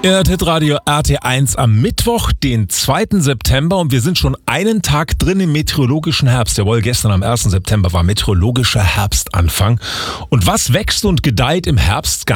Ihr hört Hitradio RT1 am Mittwoch, den 2. September und wir sind schon einen Tag drin im meteorologischen Herbst. Jawohl, gestern am 1. September war meteorologischer Herbstanfang. Und was wächst und gedeiht im Herbst?